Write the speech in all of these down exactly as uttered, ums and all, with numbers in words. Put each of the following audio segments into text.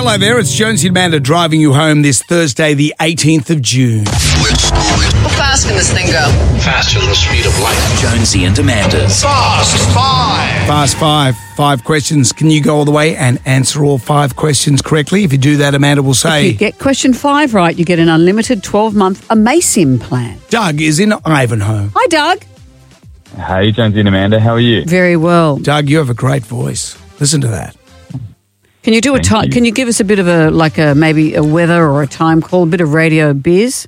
Hello there, it's Jonesy and Amanda driving you home this Thursday, the eighteenth of June. How fast can this thing go? Faster than the speed of light. Jonesy and Amanda's Fast Five. Fast five, five questions. Can you go all the way and answer all five questions correctly? If you do that, Amanda will If say, you get question five right, you get an unlimited twelve-month Amasim plan. Doug is in Ivanhoe. Hi, Doug. Hey, Jonesy and Amanda, how are you? Very well. Doug, you have a great voice. Listen to that. Can you do a Thank time? you. Can you give us a bit of a like a maybe a weather or a time call, a bit of radio biz?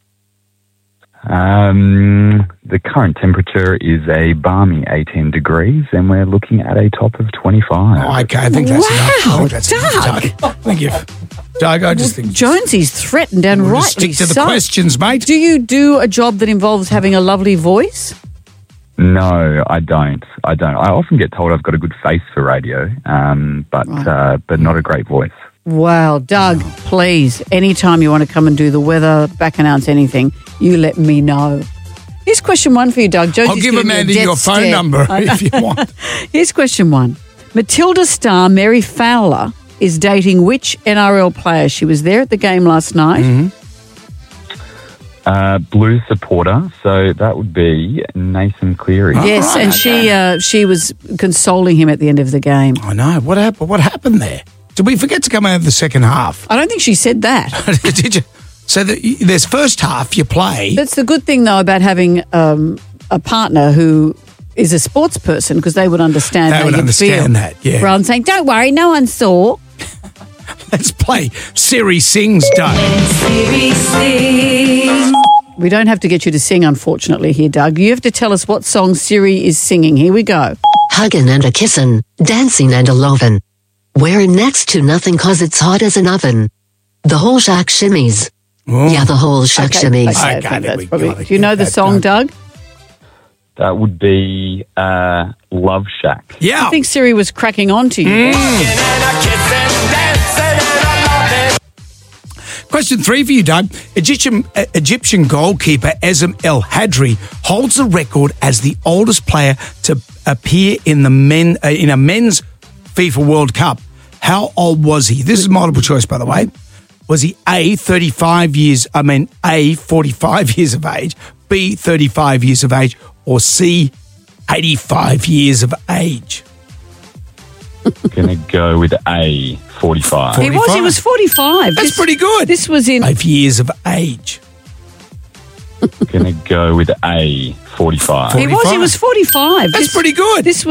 Um, the current temperature is a balmy eighteen degrees, and we're looking at a top of twenty-five. Oh, okay, I think that's Wow, enough. I think that's Doug. enough, Doug. Thank you. Doug, I just think Jonesy's threatened and we'll rightly just stick to the so. questions, mate. Do you do a job that involves having a lovely voice? No, I don't. I don't. I often get told I've got a good face for radio, um, but Right. uh, but not a great voice. Wow, Doug, please, anytime you want to come and do the weather, back announce anything, you let me know. Here's question one for you, Doug. Jonesy's I'll give giving me a Amanda death your phone stare. number if you want. Here's question one. Matilda star Mary Fowler is dating which N R L player? She was there at the game last night. Mm-hmm. Uh, Blues supporter, so that would be Nathan Cleary. Yes, right, and she uh, she was consoling him at the end of the game. I know. What happened? What happened there? Did we forget to come out of the second half? I don't think she said that. Did you? So the, there's first half you play. That's the good thing, though, about having um, a partner who is a sports person, because they would understand They how would you'd understand feel. that, yeah. Rather than saying, don't worry, no one saw. Let's play Siri Sings, Doug. We don't have to get you to sing, unfortunately, here, Doug. You have to tell us what song Siri is singing. Here we go. Huggin' and a kissin', dancing and a lovin'. Wearing next to nothing 'cause it's hot as an oven. The whole shack shimmies. Oh. Yeah, the whole shack shimmies. okay, I Okay, think there that's we probably- go. Do you know the That song, done. Doug? That would be uh, Love Shack. Yeah. I think Siri was cracking on to you. Question three for you, Doug. Egyptian uh, Egyptian goalkeeper Ezem El Hadri holds the record as the oldest player to appear in the men uh, in a men's FIFA World Cup. How old was he? This is multiple choice, by the way. Was he A, thirty-five years, I mean, A, forty-five years of age, B, thirty-five years of age, or C, eighty-five years of age? Gonna go with A, forty-five. He was, he was forty-five. That's This- pretty good. This was in... Five years of age. Gonna go with A, forty-five. He was, he was forty-five. That's This- pretty good. This